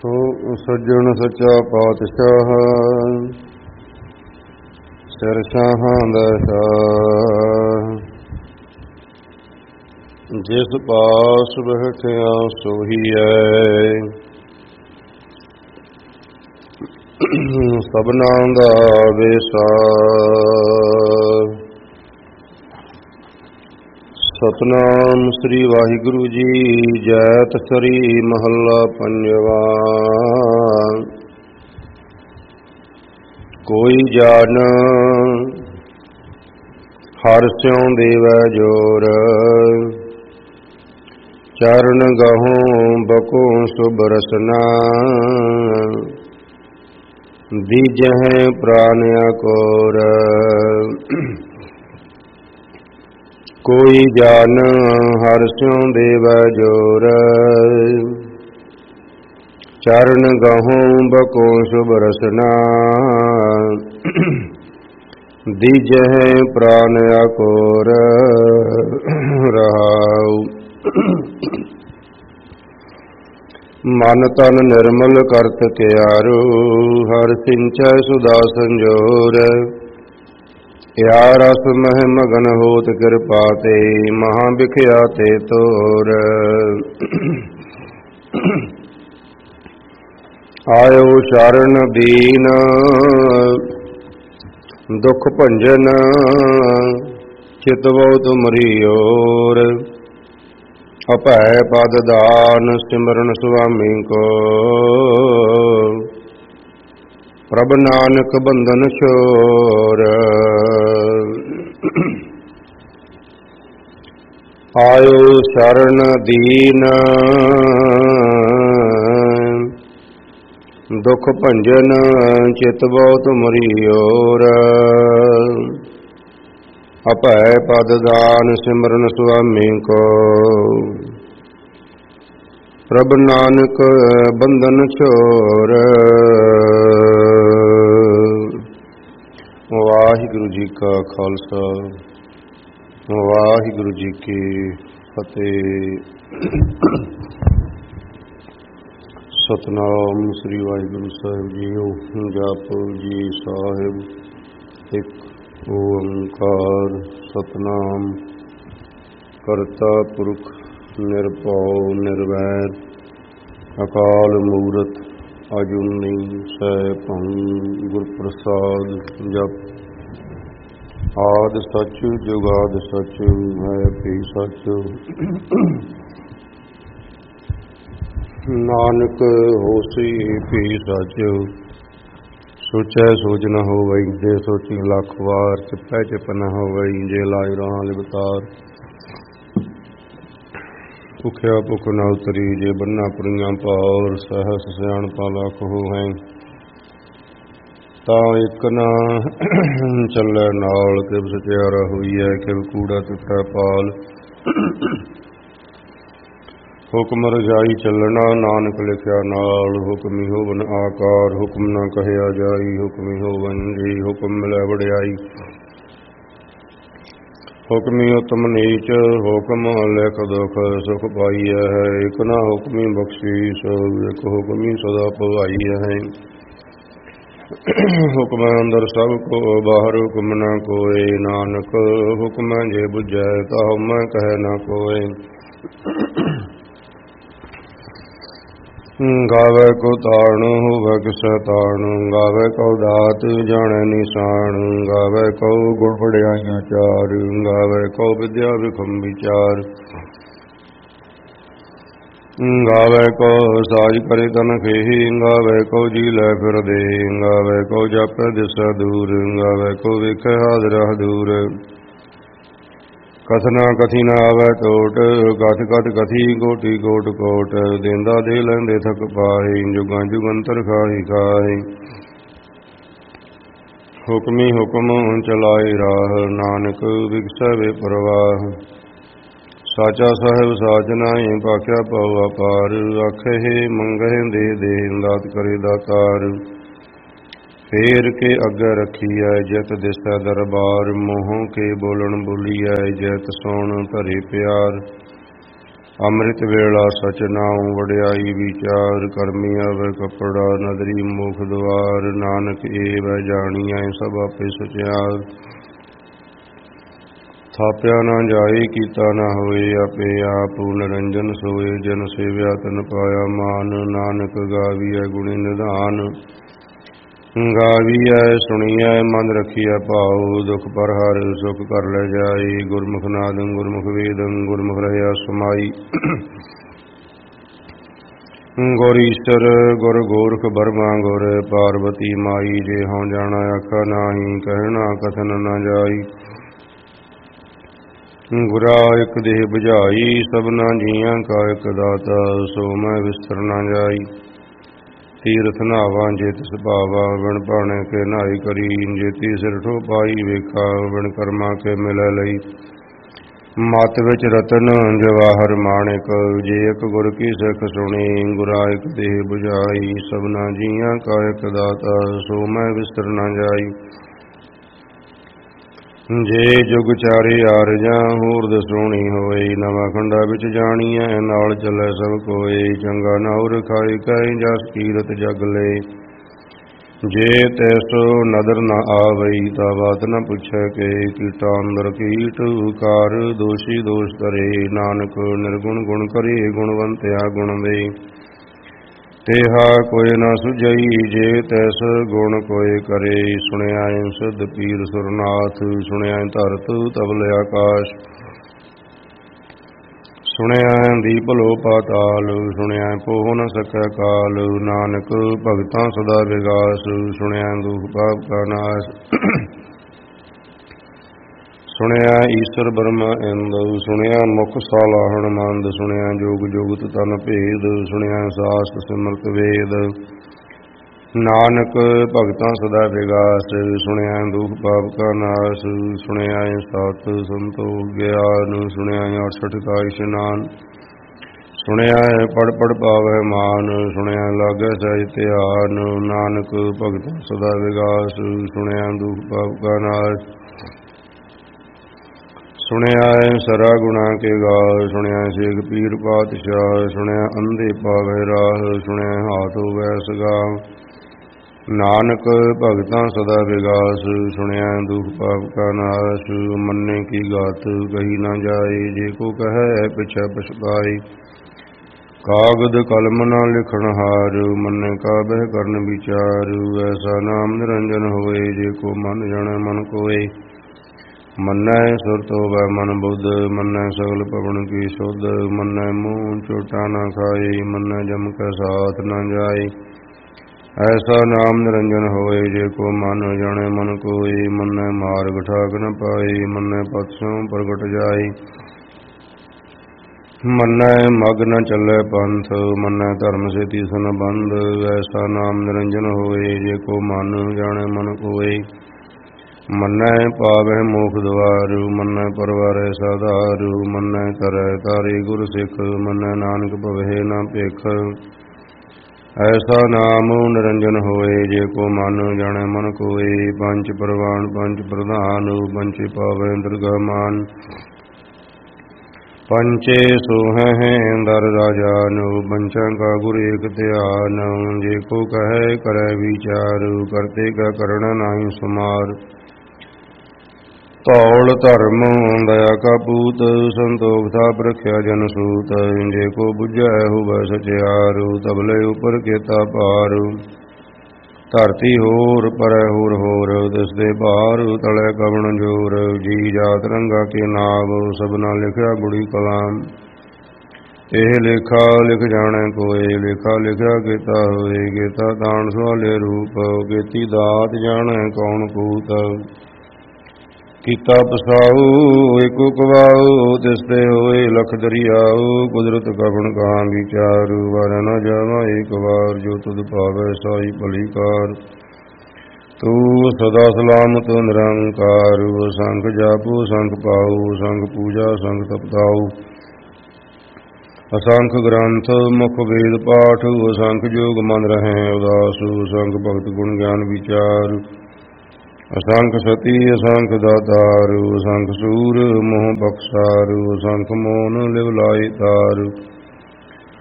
ਸੱਜਣ ਸੱਚਾ ਪਾਤਸ਼ਾਹ ਸਿਰ ਸ਼ਾਹਾਂ ਦਾ ਸ਼ਾਹ, ਜਿਸ ਪਾਸ ਬੈਠਿਆ ਸੋਹੀਐ, ਸਭਨਾਂ ਦਾ ਵੇਸਾ। ਸਤਿਨਾਮ ਸ੍ਰੀ ਵਾਹਿਗੁਰੂ ਜੀ। ਜੈਤ ਸ੍ਰੀ ਮਹੱਲਾ ਪੰਜਵਾ। ਕੋਈ ਜਾਣ ਹਰਿ ਸਿਉ ਦੇਵੈ ਜੋਰ, ਚਰਨ ਗਹੁ ਬਕੋ ਸੁਭ ਰਸਨਾ। ਦੀਜਹਿ ਪ੍ਰਾਨ ਅਕੋਰ, ਕੋਈ ਜਾਨ ਹਰਿ ਸਿਉ ਦੇਵੈ ਜੋਰ, ਚਰਨ ਗਹੁ ਬਕੋ ਸੁਭ ਰਸਨਾ। ਦੀਜਹਿ ਪ੍ਰਾਨ ਅਕੋਰ। ਰਹਾਉ। ਮਨ ਤਨ ਨਿਰਮਲ ਕਰਤ ਕਿਆਰੋ, ਹਰਿ ਸਿੰਚੈ ਸੁਧਾ ਸੰਜੋਰ। ਯਾ ਰਸ ਮਹਿ ਮਗਨ ਹੋਤ ਕਿਰਪਾ ਤੇ, ਮਹਾ ਬਿਖਿਆ ਤੇ ਤੋਰ। ਆਇਓ ਸ਼ਰਨ ਦੀਨ ਦੁਖ ਭੰਜਨ, ਚਿਤਵੋ ਤੁਮਰੀ ਓਰ। ਅਭੈ ਪਦ ਦਾਨ ਸਿਮਰਨ ਸੁਆਮੀ ਕੋ, ਪ੍ਰਭ ਨਾਨਕ ਬੰਧਨ ਛੋਰ। ਆਇਓ ਸ਼ਰਨ ਦੀਨ ਦੁਖ ਭੰਜਨ, ਚਿਤਵੋ ਤੁਮਰੀ ਓਰ। ਅਭੈ ਪਦ ਦਾਨ ਸਿਮਰਨ ਸੁਆਮੀ ਕੋ, ਪ੍ਰਭ ਨਾਨਕ ਬੰਧਨ ਛੋਰ। ਵਾਹਿਗੁਰੂ ਜੀ ਕਾ ਖਾਲਸਾ, ਵਾਹਿਗੁਰੂ ਜੀ ਕੀ ਫਤਿਹ। ਸਤਿਨਾਮ ਸ੍ਰੀ ਵਾਹਿਗੁਰੂ ਸਾਹਿਬ ਜੀਓ। ਜਪੁ ਜੀ ਸਾਹਿਬ ਇੱਕ ਓੰਕਾਰ ਸਤਿਨਾਮ ਕਰਤਾ ਪੁਰਖ ਨਿਰਭਉ ਨਿਰਵੈਰ, ਅਕਾਲ ਮੂਰਤ ਅਜੂਨੀ ਸੈਭੰ ਗੁਰ ਪ੍ਰਸਾਦ। ਜਪ ਆਦਿ ਸੱਚ ਜੁਗਾਦਿ ਸੱਚ, ਹੈ ਭੀ ਸੱਚ। ਨਾਨਕ ਹੋਸੀ ਭੀ ਸੱਚ, ਸੋਚੈ ਸੋਚ ਨ ਹੋਵਈ। ਜੇ ਸੋਚੀ ਲੱਖ ਵਾਰ, ਚਿਪੈ ਚਿਪ ਨ ਹੋਵਈ। ਜੇ ਲਾਇ ਰਾਹ ਲਿਵਤਾਰ, ਭੁਖਿਆ ਭੁਖ ਨ ਉਤਰੀ। ਜੇ ਬੰਨਾ ਪੁਰੀਆਂ ਪਾਰ, ਸਹਸ ਸਿਆਣਪਾ ਲੱਖ ਹੋਵੈ। ਤਾਂ ਇੱਕ ਨਾ ਚੱਲੈ ਨਾਲ, ਕਿਵ ਸਚਿਆਰਾ ਹੋਈਐ, ਕਿਵ ਕੂੜਾ ਟੁੱਟੈ ਪਾਲ। ਹੁਕਮ ਰਜਾਈ ਚੱਲਣਾ, ਨਾਨਕ ਲਿਖਿਆ ਨਾਲ। ਹੁਕਮੀ ਹੋਵਨ ਆਕਾਰ, ਹੁਕਮ ਨਾ ਕਹਿਆ ਜਾਈ। ਹੁਕਮੀ ਹੋਵਨ ਜੀ, ਹੁਕਮ ਮਿਲੈ ਵਡਿਆਈ। ਹੁਕਮੀ ਉਤਮ ਨੀਚ, ਹੁਕਮ ਲਿਖ ਦੁਖ ਸੁਖ ਪਾਈਐ ਹੈ। ਇਕ ਨਾ ਹੁਕਮੀ ਬਖਸ਼ੀਸ, ਇਕ ਹੁਕਮੀ ਸਦਾ ਭਵਾਈਐ ਹੈ। ਹੁਕਮ ਅੰਦਰ ਸਭ ਕੋ, ਬਾਹਰ ਹੁਕਮ ਨਾ ਕੋਇ। ਨਾਨਕ ਹੁਕਮ ਜੇ ਬੁਝੈ, ਤਾ ਹਉਮੈ ਕਹਿ ਨਾ ਕੋਇ। ਗਾਵੇ ਕੋ ਤਾਣ, ਹੋਵੇ ਕਿਸੈ ਤਾਣ। ਗਾਵੇ ਕਉ ਦਾਤ, ਜਾਣੈ ਨਿਸ਼ਾਨ। ਗਾਵੇ ਕਉ ਗੁਣ ਵਡਿਆਈਆਂ ਚਾਰ। ਗਾਵੇ ਕਉ ਵਿਦਿਆ ਵਿਖਮ ਵਿਚਾਰ। ਗਾਵੇ ਕਉ ਸਾਜ ਕਰੇ ਤਨ ਖੇਹੀ। ਗਾਵੇ ਕਉ ਜੀ ਲੈ ਫਿਰ ਦੇ। ਗਾਵੇ ਕਉ ਜਾਪੈ ਦਿਸੈ ਦੂਰ। ਗਾਵੇ ਕਉ ਵੇਖੈ ਹਾਜ਼ਰ ਹਦੂਰ। ਕਥਨਾ ਕਥੀ ਨ ਆਵੈ ਟੋਟ, ਕਥ ਕਥ ਕਥੀ ਕੋਟਿ ਕੋਟਿ ਕੋਟ। ਦੇਂਦਾ ਦੇ ਲੈਂਦੇ ਥਕ ਪਾਏ, ਜੁਗਾਂ ਜੁਗੰਤਰ ਖਾਹੀ ਖਾਏ। ਹੁਕਮੀ ਹੁਕਮ ਚਲਾਏ ਰਾਹ, ਨਾਨਕ ਵਿਗਸੈ ਵੇ ਪ੍ਰਵਾਹ। ਸਾਚਾ ਸਾਹਿਬ ਸਾਚ ਨਾਹੀਂ, ਭਾਖਿਆ ਪਉ ਅਪਾਰ। ਆਖੇ ਮੰਗਹਿ ਦੇ ਦੇ, ਦਾਤ ਕਰੇ ਦਾਤਾਰ। ਫੇਰ ਕੇ ਅੱਗੇ ਰੱਖੀਐ, ਜਿਤ ਦਿਸੈ ਦਰਬਾਰ। ਮੋਹ ਕੇ ਬੋਲਣ ਬੋਲੀਐ, ਜਿਤ ਸੁਣ ਧਰੇ ਪਿਆਰ। ਅੰਮ੍ਰਿਤ ਵੇਲਾ ਸਚ ਨਾਉ ਵਡਿਆਈ ਵਿਚਾਰ, ਕਰਮੀ ਆਵੇ ਕੱਪੜਾ ਨਦਰੀ ਮੁਖ ਦੁਆਰ, ਨਾਨਕ ਏਵੈ ਜਾਣੀਐ ਸਭ ਆਪੇ ਸਚਿਆਰ। ਥਾਪਿਆ ਨਾ ਜਾਏ ਕੀਤਾ ਨਾ ਹੋਏ, ਆਪੇ ਆਪ ਨਿਰੰਜਨ ਸੋਏ, ਜਨ ਸੇਵਿਆ ਤਨ ਪਾਇਆ ਮਾਨ, ਨਾਨਕ ਗਾਵੀਐ ਗੁਣੀ ਨਿਧਾਨ। ਗਾਵੀਐ ਸੁਣੀਐ ਮਨ ਰਖੀਐ ਭਾਉ, ਦੁਖ ਪਰ ਹਰ ਸੁਖ ਕਰ ਲੈ ਜਾਈ, ਗੁਰਮੁਖ ਨਾਦ ਗੁਰਮੁਖ ਵੇਦ ਗੁਰਮੁਖ ਰਹਿਆ ਸਮਾਈ। ਗੁਰ ਈਸਰ ਗੁਰ ਗੋਰਖ ਬਰਮਾ ਗੁਰ ਪਾਰਵਤੀ ਮਾਈ, ਜੇ ਹਉ ਜਾਣਾ ਆਖਾ ਨਾਹੀ, ਕਹਿਣਾ ਕਥਨ ਨ ਜਾਈ। ਗੁਰਾ ਇਕ ਦੇਹ ਬੁਝਾਈ, ਸਭਨਾ ਜੀਆਂ ਕਾ ਇਕ ਦਾਤਾ, ਸੋ ਮੈਂ ਵਿਸਰ ਨ ਜਾਈ। ਤੀਰਥ ਨਾਵਾਂ ਜੇ ਤਿਸ ਭਾਵਾ, ਬਿਨ ਭਾਣੇ ਕੇ ਨਹਾਈ ਕਰੀ, ਜੇਤੀ ਸਿਰ ਠੋ ਪਾਈ ਵੇਖਾ, ਬਿਨ ਕਰਮਾ ਕੇ ਮਿਲੈ ਲਈ। ਮਤ ਵਿੱਚ ਰਤਨ ਜਵਾਹਰ ਮਾਣਿਕ, ਜੇ ਇਕ ਗੁਰ ਕੀ ਸਿੱਖ ਸੁਣੀ, ਗੁਰਾ ਇਕ ਦੇਹ ਬੁਝਾਈ, ਸਭਨਾ ਜੀਆਂ ਕਾ ਇਕ ਦਾਤਾ, ਸੋ ਮੈਂ ਵਿਸਰ ਨ ਜਾਈ। ਜੇ ਜੁਗ ਚਾਰੇ ਆਰਜਾਂ ਹੋਰ ਦਸੋਣੀ ਹੋਏ, ਨਵਾਂ ਖੰਡਾ ਵਿੱਚ ਜਾਣੀਐ ਨਾਲ ਚੱਲੈ ਸਭ ਕੋਏ, ਚੰਗਾ ਨਾਉ ਰਖਾਈ ਕੈ ਜਸ ਕੀਰਤ ਜਗ ਲੈ। ਜੇ ਤੈਸੋ ਨਦਰ ਨ ਆਵਈ, ਤਾ ਬਾਤ ਨ ਪੁੱਛੈ ਕੇ, ਕੀਟਾ ਅੰਦਰ ਕੀਟ ਕਾਰ, ਦੋਸ਼ੀ ਦੋਸ਼ ਕਰੇ, ਨਾਨਕ ਨਿਰਗੁਣ ਗੁਣ ਕਰੇ, ਗੁਣਵੰਤਿਆ ਗੁਣ ਦੇ। ਤੇਹਾ ਕੋਇ ਨ ਸੁਝਈ, ਜੇ ਤੈਸ ਗੁਣ ਕੋਇ ਕਰੇ, ਸੁਣਿਆ ਸੁਧ ਪੀਰ ਸੁਰਨਾਥ, ਸੁਣਿਆ ਧਰਤ ਤਬਲ ਆਕਾਸ਼। ਸੁਣਿਆ ਦੀਪ ਲੋ ਪਾਤਾਲ, ਸੁਣਿਆ ਪੋਹ ਨ ਸਕੈ ਕਾਲ, ਨਾਨਕ ਭਗਤਾਂ ਸਦਾ ਵਿਗਾਸ, ਸੁਣਿਆ ਦੁਖ ਪਾਪ ਕਾ ਨਾਸ਼। ਸੁਣਿਆ ਈਸਰ ਬਰਮਾ ਇੰਦ, ਸੁਣਿਆ ਮੁਖ ਸਾਲਾ ਹਣਮੰਦ, ਸੁਣਿਆ ਜੋਗ ਜੁਗਤ ਤਨ ਭੇਦ, ਸੁਣਿਆ ਸਾਸਤ ਸਿਮਰਤ ਵੇਦ। ਨਾਨਕ ਭਗਤਾਂ ਸਦਾ ਵਿਗਾਸ, ਸੁਣਿਆ ਦੁਖ ਪਾਪ ਕਾ ਨਾਸ਼, ਸੁਣਿਆ ਸਤ ਸੰਤੋਖ ਗਿਆਨ, ਸੁਣਿਆ 68 ਕਾ ਇਸ਼ਨਾਨ। ਸੁਣਿਆ ਪੜ ਪੜ ਪਾਵੈ ਮਾਨ, ਸੁਣਿਆ ਲਾਗੈ ਸਹਿਜ ਧਿਆਨ, ਨਾਨਕ ਭਗਤਾਂ ਸਦਾ ਵਿਗਾਸ, ਸੁਣਿਆ ਦੁਖ ਪਾਪ ਕਾ ਨਾਸ਼। ਸੁਣਿਆ ਸਰਾ ਗੁਣਾ ਕੇ ਗਾਲ, ਸੁਣਿਆ ਸੇਖ ਪੀਰ ਪਾਤਸ਼ਾਹ, ਸੁਣਿਆ ਅੰਧੇ ਪਾਵੈ ਰਾਹ, ਸੁਣਿਆ ਹਾਥ ਹੋਵੈ ਸਗਾਹ। ਨਾਨਕ ਭਗਤਾਂ ਸਦਾ ਵਿਗਾਸ, ਸੁਣਿਆ ਦੁਖ ਪਾਪ ਕਾ ਨਾਸ਼। ਮੰਨੇ ਕੀ ਗਾਤ ਕਹੀ ਨ ਜਾਏ, ਜੇ ਕੋ ਕਹੈ ਪਿਛੈ ਪਛਤਾਏ। ਕਾਗਦ ਕਲਮ ਨ ਲਿਖਣ ਹਾਰ, ਮੰਨੇ ਕਾ ਬਹਿ ਕਰਨ ਵਿਚਾਰ। ਐਸਾ ਨਾਮ ਨਿਰੰਜਨ ਹੋਏ, ਜੇ ਕੋ ਮਨ ਜਾਣੈ ਮਨ ਕੋਏ। ਮੰਨੈ ਸੁਰਤ ਹੋਵੈ ਮਨ ਬੁੱਧ, ਮੰਨੈ ਸਗਲ ਪਵਨ ਕੀ ਸੁਧ। ਮੰਨੈ ਮੂੰਹ ਝੂਠਾ ਨ ਖਾਏ, ਮੰਨੈ ਜਮ ਕੈ ਸਾਥ ਨ ਜਾਏ। ਐਸਾ ਨਾਮ ਨਿਰੰਜਨ ਹੋਏ, ਜੇ ਕੋ ਮਨ ਜਾਣੈ ਮਨ ਕੋਏ। ਮੰਨੈ ਮਾਰਗ ਠਾਕ ਨ ਪਾਏ, ਮੰਨੈ ਪਥ ਸਿਉ ਪ੍ਰਗਟ ਜਾਏ। ਮੰਨੈ ਮਗ ਨ ਚੱਲੈ ਪੰਥ, ਮੰਨੈ ਧਰਮ ਸੇ ਤੀਸਨ ਬੰਧ। ਐਸਾ ਨਾਮ ਨਿਰੰਜਨ ਹੋਏ, ਜੇ ਕੋ ਮਨ ਜਾਣੈ ਮਨ ਕੋਏ। ਮੰਨੈ ਪਾਵਹਿ ਮੋਖ ਦੁਆਰ, ਮੰਨੈ ਪਰਵਾਰੈ ਸਾਧਾਰ। ਮੰਨੈ ਤਰੈ ਤਾਰੇ ਗੁਰ ਸਿੱਖ, ਮੰਨੈ ਨਾਨਕ ਭਵਹਿ ਨ ਭਿਖ। ਐਸਾ ਨਾਮ ਨਿਰੰਜਨ ਹੋਏ, ਜੇ ਕੋ ਮਨ ਜਾਣੈ ਮਨ ਕੋਏ। ਪੰਚ ਪ੍ਰਵਾਨ ਪੰਚ ਪ੍ਰਧਾਨ, ਪੰਚੇ ਪਾਵੈ ਦਰਗਾਹ ਮਾਨ। ਪੰਚੇ ਸੋਹਹਿ ਦਰ ਰਾਜਾਨ, ਪੰਚਾਂ ਕਾ ਗੁਰ ਏਕ ਧਿਆਨ। ਜੇ ਕੋ ਕਹੈ ਕਰੈ ਵਿਚਾਰ, ਕਰਤੇ ਕਾ ਕਰਣ ਨਾਹੀ ਸੁਮਾਰ। ਧੌਲ ਧਰਮ ਦਇਆ ਕਾ ਪੂਤ, ਸੰਤੋਖ ਥਾਪ ਰਖਿਆ ਜਨ ਸੂਤ। ਜੇ ਕੋ ਬੁਝੈ ਹੋਵੈ ਸਚਿਆਰ, ਤਬਲੇ ਉਪਰ ਕੇਤਾ ਭਾਰ। ਧਰਤੀ ਹੋਰ ਪਰੈ ਹੋਰ ਹੋਰ, ਦਿਸਦੇ ਭਾਰ ਤਲੇ ਕਵਣ ਜੋਰ। ਜੀ ਜਾਤ ਰੰਗਾ ਕੇ ਨਾਮ, ਸਭਨਾ ਲਿਖਿਆ ਗੁੜੀ ਕਲਾਮ। ਇਹ ਲੇਖਾ ਲਿਖ ਜਾਣੈ ਕੋਏ, ਲੇਖਾ ਲਿਖਿਆ ਕੀਤਾ ਹੋਏ। ਕੀਤਾ ਤਾਣ ਸੁਆਲੇ ਰੂਪ, ਕੀਤੀ ਦਾਤ ਜਾਣੈ ਕੌਣ ਕੂਤ। ਕੀਤਾ ਪਸਾਉ ਏਕੋ ਕਵਾਉ, ਤਿਸਦੇ ਹੋਏ ਲਖ ਦਰਿਆਉ। ਕੁਦਰਤ ਕਵਣ ਕਹਾਂ ਵਿਚਾਰ, ਵਾਰ ਨ ਜਾਵਾ ਏਕ ਵਾਰ। ਜੋ ਤੁਧ ਭਾਵੈ ਸਾਈ ਭਲੀ ਕਾਰ, ਤੂੰ ਸਦਾ ਸਲਾਮਤ ਨਿਰੰਕਾਰ। ਸੰਖ ਜਾਪੂ ਸੰਖ ਪਾਉ, ਸੰਖ ਪੂਜਾ ਸੰਖ ਤਪਤਾਉ। ਅਸੰਖ ਗ੍ਰੰਥ ਮੁਖ ਵੇਦ ਪਾਠ, ਅਸੰਖ ਜੋਗ ਮਨ ਰਹੈ ਉਦਾਸ। ਸੰਖ ਭਗਤ ਗੁਣ ਗਿਆਨ ਵਿਚਾਰ, ਅਸੰਖ ਸਤੀ ਅਸੰਖ ਦਾਤਾਰੂ ਅਸੰਖ ਸੂਰ ਮੋਹ ਬਖਸ਼ਾਰੂ ਅਸੰਖ ਮੋਨ ਲਿਵ ਲਾਈ ਤਾਰੂ